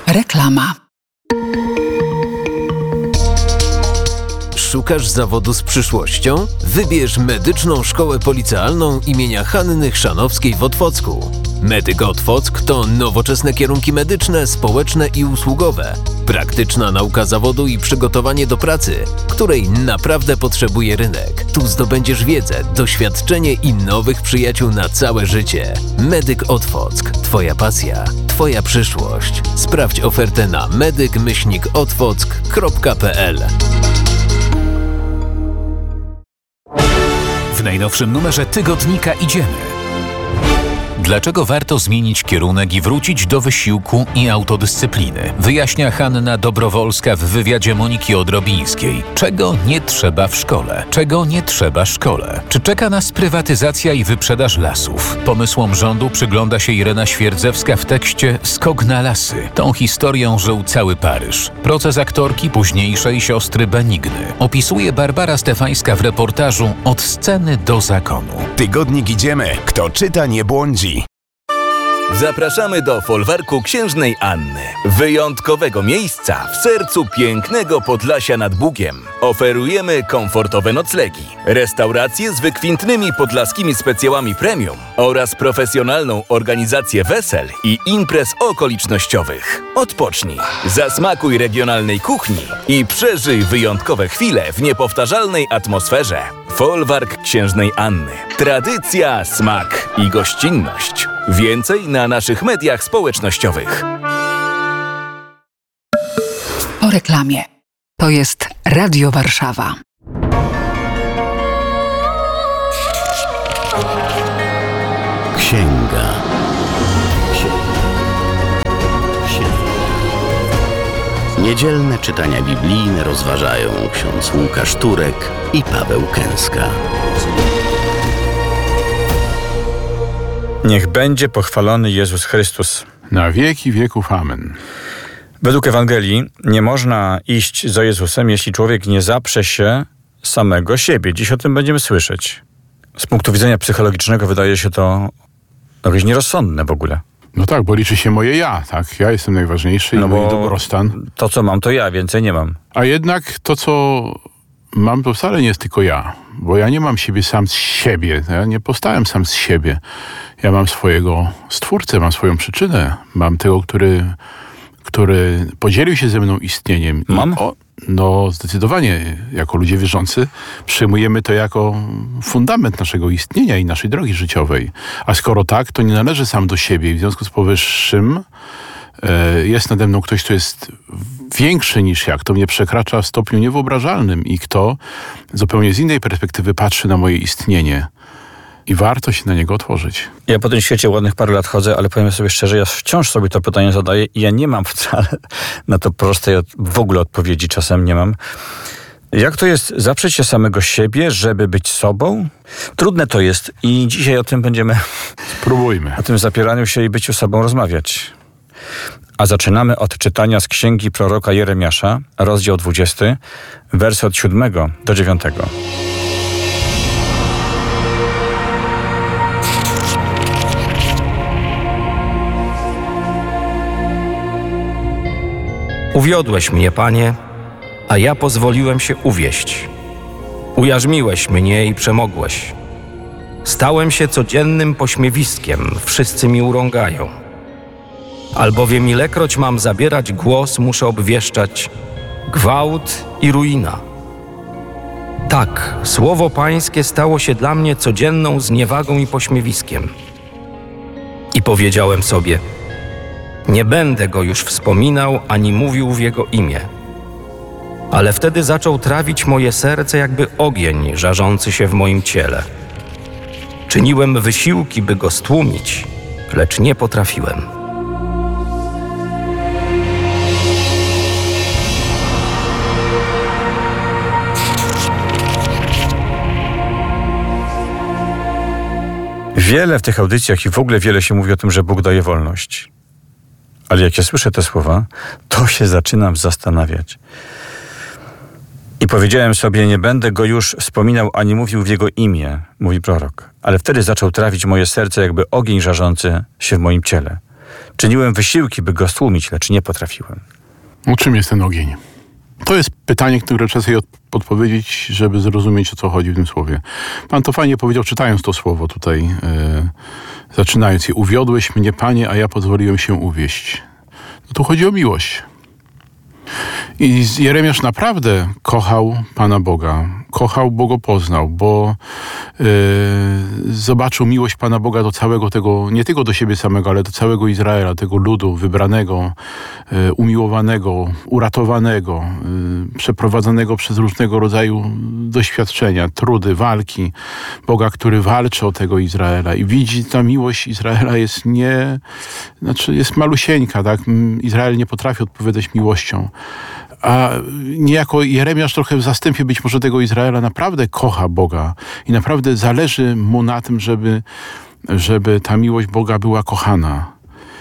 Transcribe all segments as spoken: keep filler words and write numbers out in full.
Reklama. Szukasz zawodu z przyszłością? Wybierz Medyczną Szkołę Policealną imienia Hanny Chrzanowskiej w Otwocku. Medyk Otwock to nowoczesne kierunki medyczne, społeczne i usługowe. Praktyczna nauka zawodu i przygotowanie do pracy, której naprawdę potrzebuje rynek. Tu zdobędziesz wiedzę, doświadczenie i nowych przyjaciół na całe życie. Medyk Otwock. Twoja pasja, Twoja przyszłość. Sprawdź ofertę na medyk myślnik otwock kropka p l. W najnowszym numerze tygodnika Idziemy. Dlaczego warto zmienić kierunek i wrócić do wysiłku i autodyscypliny? Wyjaśnia Hanna Dobrowolska w wywiadzie Moniki Odrobińskiej. Czego nie trzeba w szkole? Czego nie trzeba szkole? Czy czeka nas prywatyzacja i wyprzedaż lasów? Pomysłom rządu przygląda się Irena Świerdzewska w tekście Skok na lasy. Tą historią żył cały Paryż. Proces aktorki późniejszej siostry Benigny opisuje Barbara Stefańska w reportażu Od sceny do zakonu. Tygodnik Idziemy. Kto czyta, nie błądzi. Zapraszamy do folwarku Księżnej Anny. Wyjątkowego miejsca w sercu pięknego Podlasia nad Bugiem. Oferujemy komfortowe noclegi, restauracje z wykwintnymi podlaskimi specjałami premium oraz profesjonalną organizację wesel i imprez okolicznościowych. Odpocznij, zasmakuj regionalnej kuchni i przeżyj wyjątkowe chwile w niepowtarzalnej atmosferze. Folwark Księżnej Anny. Tradycja, smak i gościnność. Więcej na naszych mediach społecznościowych. Po reklamie. To jest Radio Warszawa. Księga. Niedzielne czytania biblijne rozważają ksiądz Łukasz Turek i Paweł Kęska. Niech będzie pochwalony Jezus Chrystus. Na wieki wieków. Amen. Według Ewangelii nie można iść za Jezusem, jeśli człowiek nie zaprze się samego siebie. Dziś o tym będziemy słyszeć. Z punktu widzenia psychologicznego wydaje się to jakieś nierozsądne w ogóle. No tak, bo liczy się moje ja, tak? Ja jestem najważniejszy No i bo mój dobrostan. To, co mam, to ja, więcej nie mam. A jednak to, co mam, to wcale nie jest tylko ja. Bo ja nie mam siebie sam z siebie. Ja nie powstałem sam z siebie. Ja mam swojego Stwórcę, mam swoją przyczynę. Mam tego, który, który podzielił się ze mną istnieniem. Mam? O, no zdecydowanie. Jako ludzie wierzący przyjmujemy to jako fundament naszego istnienia i naszej drogi życiowej. A skoro tak, to nie należy sam do siebie. I w związku z powyższym e, jest nade mną ktoś, kto jest większy niż ja, kto mnie przekracza w stopniu niewyobrażalnym i kto zupełnie z innej perspektywy patrzy na moje istnienie. I warto się na niego otworzyć. Ja po tym świecie ładnych parę lat chodzę, ale powiem sobie szczerze, ja wciąż sobie to pytanie zadaję i ja nie mam wcale na to prostej w ogóle odpowiedzi, czasem nie mam. Jak to jest zaprzeć się samego siebie, żeby być sobą? Trudne to jest i dzisiaj o tym będziemy Spróbujmy. o tym zapieraniu się i byciu sobą rozmawiać. A zaczynamy od czytania z księgi proroka Jeremiasza, rozdział dwudziesty, wersy od siódmego do dziewiątego. Uwiodłeś mnie, Panie, a ja pozwoliłem się uwieść. Ujarzmiłeś mnie i przemogłeś. Stałem się codziennym pośmiewiskiem, wszyscy mi urągają. Albowiem ilekroć mam zabierać głos, muszę obwieszczać gwałt i ruina. Tak, słowo Pańskie stało się dla mnie codzienną zniewagą i pośmiewiskiem. I powiedziałem sobie: nie będę go już wspominał, ani mówił w jego imię. Ale wtedy zaczął trawić moje serce jakby ogień żarzący się w moim ciele. Czyniłem wysiłki, by go stłumić, lecz nie potrafiłem. Wiele w tych audycjach i w ogóle wiele się mówi o tym, że Bóg daje wolność. Ale jak ja słyszę te słowa, to się zaczynam zastanawiać. I powiedziałem sobie, nie będę go już wspominał ani mówił w jego imię, mówi prorok. Ale wtedy zaczął trawić moje serce jakby ogień żarzący się w moim ciele. Czyniłem wysiłki, by go stłumić, lecz nie potrafiłem. O czym jest ten ogień? To jest pytanie, które trzeba sobie odpowiedzieć, żeby zrozumieć, o co chodzi w tym słowie. Pan to fajnie powiedział, czytając to słowo tutaj, yy, zaczynając je. Uwiodłeś mnie, Panie, a ja pozwoliłem się uwieść. No tu chodzi o miłość. I Jeremiasz naprawdę kochał Pana Boga. Kochał, bo go poznał, bo yy, zobaczył miłość Pana Boga do całego tego, nie tylko do siebie samego, ale do całego Izraela, tego ludu wybranego, yy, umiłowanego, uratowanego, yy, przeprowadzonego przez różnego rodzaju doświadczenia, trudy, walki. Boga, który walczy o tego Izraela i widzi, ta miłość Izraela jest nie, znaczy jest malusieńka, tak? Izrael nie potrafi odpowiadać miłością. A niejako Jeremiasz trochę w zastępie być może tego Izraela naprawdę kocha Boga i naprawdę zależy mu na tym, żeby, żeby ta miłość Boga była kochana.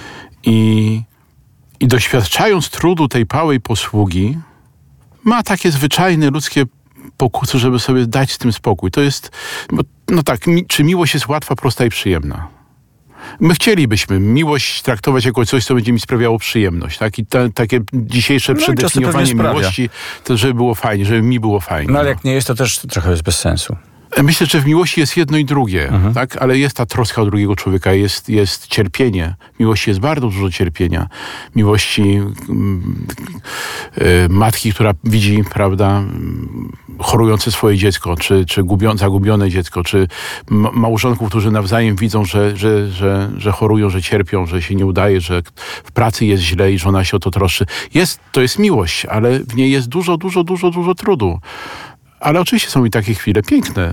I, i doświadczając trudu tej pałej posługi, ma takie zwyczajne ludzkie pokusy, żeby sobie dać z tym spokój. To jest, no tak, mi, czy miłość jest łatwa, prosta i przyjemna? My chcielibyśmy miłość traktować jako coś, co będzie mi sprawiało przyjemność, tak? I ta, takie dzisiejsze No i przedefiniowanie miłości, to żeby było fajnie, żeby mi było fajnie. No ale jak nie jest, to też trochę jest bez sensu. Myślę, że w miłości jest jedno i drugie, mhm. tak? Ale jest ta troska o drugiego człowieka, jest, jest cierpienie. W miłości jest bardzo dużo cierpienia. Miłości mm, y, matki, która widzi, prawda, chorujące swoje dziecko, czy, czy gubią, zagubione dziecko, czy ma- małżonków, którzy nawzajem widzą, że, że, że, że chorują, że cierpią, że się nie udaje, że w pracy jest źle i żona się o to troszczy. Jest, to jest miłość, ale w niej jest dużo, dużo, dużo, dużo trudu. Ale oczywiście są i takie chwile piękne.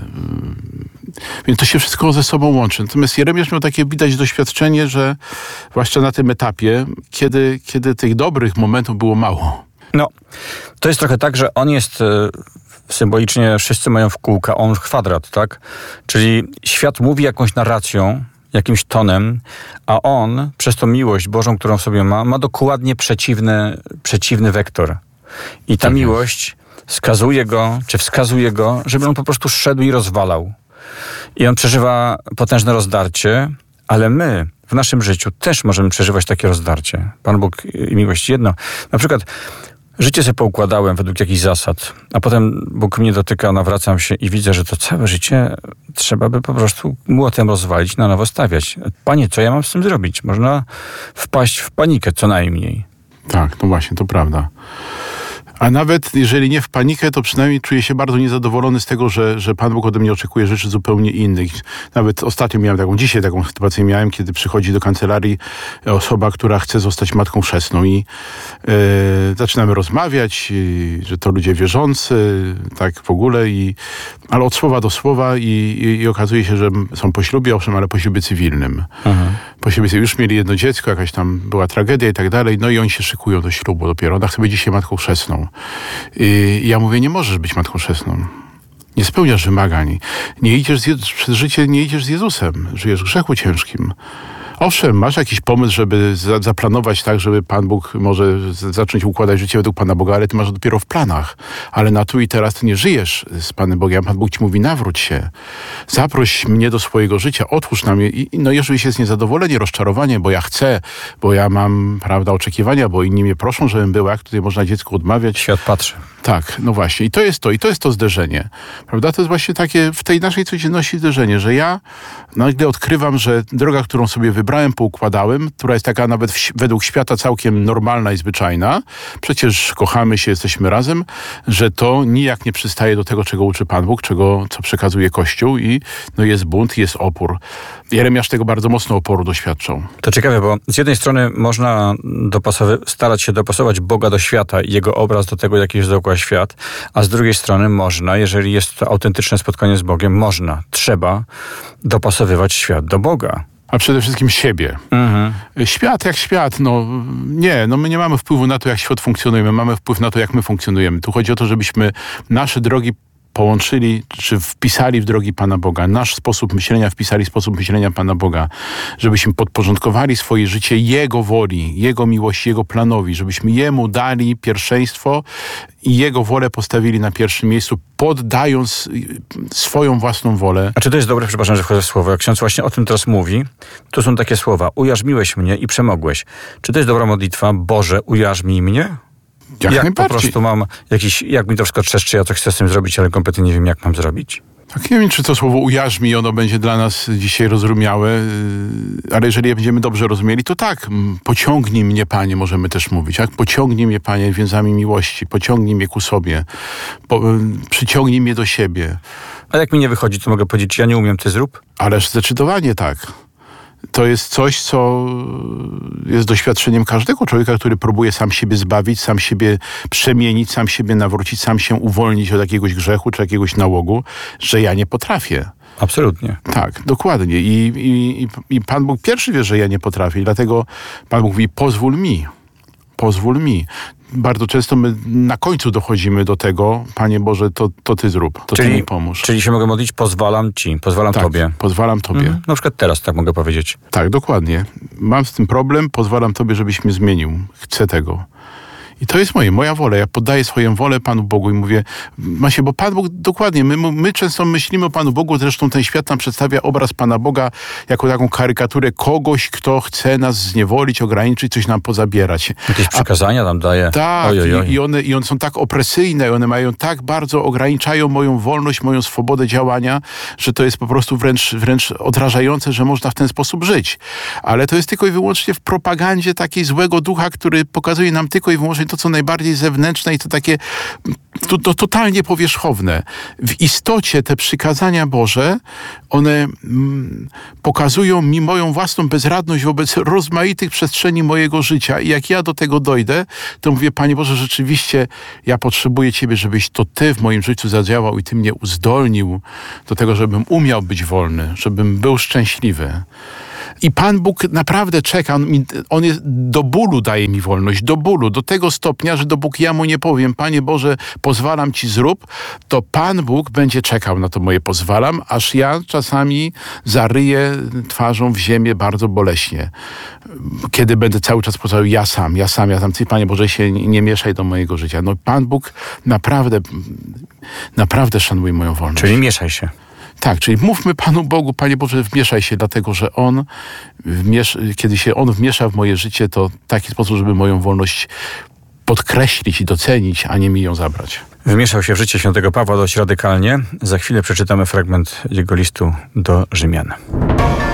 Więc to się wszystko ze sobą łączy. Natomiast Jeremiasz miał takie, widać, doświadczenie, że zwłaszcza na tym etapie, kiedy, kiedy tych dobrych momentów było mało. No, to jest trochę tak, że on jest e, symbolicznie, wszyscy mają w kółka, on w kwadrat, tak? Czyli świat mówi jakąś narracją, jakimś tonem, a on przez tą miłość Bożą, którą w sobie ma, ma dokładnie przeciwny, przeciwny wektor. I ta tak miłość jest. skazuje go, czy wskazuje go, żeby on po prostu szedł i rozwalał. I on przeżywa potężne rozdarcie, ale my w naszym życiu też możemy przeżywać takie rozdarcie. Pan Bóg i miłość jedno. Na przykład życie sobie poukładałem według jakichś zasad, a potem Bóg mnie dotyka, nawracam się i widzę, że to całe życie trzeba by po prostu młotem rozwalić, na nowo stawiać. Panie, co ja mam z tym zrobić? Można wpaść w panikę co najmniej. Tak, no właśnie, to prawda. A nawet jeżeli nie w panikę, to przynajmniej czuję się bardzo niezadowolony z tego, że, że Pan Bóg ode mnie oczekuje rzeczy zupełnie innych. Nawet ostatnio miałem taką, dzisiaj taką sytuację miałem, kiedy przychodzi do kancelarii osoba, która chce zostać matką chrzestną i yy, zaczynamy rozmawiać, yy, że to ludzie wierzący, tak w ogóle, i, ale od słowa do słowa i, i, i okazuje się, że są po ślubie, owszem, ale po ślubie cywilnym. Mhm. Po ślubie cywilnym. Już mieli jedno dziecko, jakaś tam była tragedia i tak dalej, no i oni się szykują do ślubu dopiero. Ona chce być dzisiaj matką chrzestną. I ja mówię, nie możesz być matką chrzestną. Nie spełniasz wymagań. Nie idziesz z Je- przez życie, nie idziesz z Jezusem. Żyjesz w grzechu ciężkim. Owszem, masz jakiś pomysł, żeby za- zaplanować tak, żeby Pan Bóg może z- zacząć układać życie według Pana Boga, ale ty masz dopiero w planach. Ale na tu i teraz ty nie żyjesz z Panem Bogiem. Pan Bóg ci mówi, nawróć się. Zaproś mnie do swojego życia, otwórz nam je. I, no jeżeli jest niezadowolenie, rozczarowanie, bo ja chcę, bo ja mam, prawda, oczekiwania, bo inni mnie proszą, żebym był, jak tutaj można dziecku odmawiać. Świat patrzy. Tak, no właśnie. I to jest to. I to jest to zderzenie. Prawda? To jest właśnie takie w tej naszej codzienności zderzenie, że ja nagle odkrywam, że droga, którą sobie wybrałem, poukładałem, która jest taka nawet w, według świata całkiem normalna i zwyczajna, przecież kochamy się, jesteśmy razem, że to nijak nie przystaje do tego, czego uczy Pan Bóg, czego, co przekazuje Kościół i no jest bunt, jest opór. Jeremiasz tego bardzo mocno oporu doświadczał. To ciekawe, bo z jednej strony można dopasowy- starać się dopasować Boga do świata i jego obraz do tego, jaki jest dookoła świat, a z drugiej strony można, jeżeli jest to autentyczne spotkanie z Bogiem, można, trzeba dopasowywać świat do Boga. A przede wszystkim siebie. Mhm. Świat jak świat, no nie, no my nie mamy wpływu na to, jak świat funkcjonuje, my mamy wpływ na to, jak my funkcjonujemy. Tu chodzi o to, żebyśmy nasze drogi połączyli, czy wpisali w drogi Pana Boga, nasz sposób myślenia, wpisali sposób myślenia Pana Boga, żebyśmy podporządkowali swoje życie Jego woli, Jego miłości, Jego planowi, żebyśmy Jemu dali pierwszeństwo i Jego wolę postawili na pierwszym miejscu, poddając swoją własną wolę. A czy to jest dobre, przepraszam, że wchodzę w słowo, jak ksiądz właśnie o tym teraz mówi, to są takie słowa: ujarzmiłeś mnie i przemogłeś. Czy to jest dobra modlitwa? Boże, ujarzmij mnie? Jak, jak najbardziej. Po prostu mam jakiś, jak mi to wszystko trzeszczy, ja to chcę z tym zrobić, ale kompletnie nie wiem, jak mam zrobić. Tak, nie wiem, czy to słowo ujarzmi, ono będzie dla nas dzisiaj zrozumiałe, ale jeżeli je będziemy dobrze rozumieli, to tak, pociągnij mnie, Panie, możemy też mówić, tak? Pociągnij mnie, Panie, więzami miłości, pociągnij mnie ku sobie, po, przyciągnij mnie do siebie. A jak mi nie wychodzi, to mogę powiedzieć: ja nie umiem, ty zrób? Ależ zdecydowanie tak. To jest coś, co jest doświadczeniem każdego człowieka, który próbuje sam siebie zbawić, sam siebie przemienić, sam siebie nawrócić, sam się uwolnić od jakiegoś grzechu czy jakiegoś nałogu, że ja nie potrafię. Absolutnie. Tak, dokładnie. I, i, i Pan Bóg pierwszy wie, że ja nie potrafię. I dlatego Pan Bóg mówi: pozwól mi. Pozwól mi. Bardzo często my na końcu dochodzimy do tego: Panie Boże, to, to Ty zrób, to czyli, Ty mi pomóż. Czyli się mogę modlić: pozwalam Ci, pozwalam tak, Tobie. pozwalam Tobie. Mhm. Na przykład teraz tak mogę powiedzieć. Tak, dokładnie. Mam z tym problem, pozwalam Tobie, żebyś mnie zmienił. Chcę tego. I to jest moje, moja wola. Ja poddaję swoją wolę Panu Bogu i mówię, właśnie, bo Pan Bóg, dokładnie, my, my często myślimy o Panu Bogu, zresztą ten świat nam przedstawia obraz Pana Boga jako taką karykaturę kogoś, kto chce nas zniewolić, ograniczyć, coś nam pozabierać. Jakieś przykazania nam daje. Tak, oj, oj, oj. I, i, one, i one są tak opresyjne, one mają tak bardzo, ograniczają moją wolność, moją swobodę działania, że to jest po prostu wręcz, wręcz odrażające, że można w ten sposób żyć. Ale to jest tylko i wyłącznie w propagandzie takiej złego ducha, który pokazuje nam tylko i wyłącznie to, co najbardziej zewnętrzne i to takie to, to totalnie powierzchowne. W istocie te przykazania Boże, one mm, pokazują mi moją własną bezradność wobec rozmaitych przestrzeni mojego życia i jak ja do tego dojdę, to mówię: Panie Boże, rzeczywiście ja potrzebuję Ciebie, żebyś to Ty w moim życiu zadziałał i Ty mnie uzdolnił do tego, żebym umiał być wolny, żebym był szczęśliwy. I Pan Bóg naprawdę czeka, on, mi, on jest, do bólu daje mi wolność, do bólu, do tego stopnia, że dopóki ja Mu nie powiem: Panie Boże, pozwalam Ci, zrób, to Pan Bóg będzie czekał na to moje pozwalam, aż ja czasami zaryję twarzą w ziemię bardzo boleśnie. Kiedy będę cały czas powtarzał: ja sam, ja sam, ja sam, Ty, Panie Boże, się nie, nie mieszaj do mojego życia. No Pan Bóg naprawdę, naprawdę szanuje moją wolność. Czyli mieszaj się. Tak, czyli mówmy Panu Bogu: Panie Boże, wmieszaj się, dlatego że On, wmiesz- kiedy się On wmiesza w moje życie, to w taki sposób, żeby moją wolność podkreślić i docenić, a nie mi ją zabrać. Wmieszał się w życie świętego Pawła dość radykalnie. Za chwilę przeczytamy fragment jego listu do Rzymian.